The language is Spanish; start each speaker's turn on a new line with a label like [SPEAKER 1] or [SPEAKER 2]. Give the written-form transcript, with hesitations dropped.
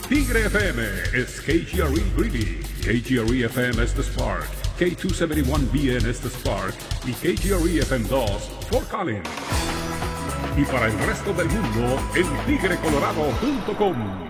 [SPEAKER 1] Tigre FM is KGRE Greeley, KGRE FM es The Spark, K271BN es The Spark y KGRE FM2 Fort Collins. Y para el resto del mundo, en tigrecolorado.com.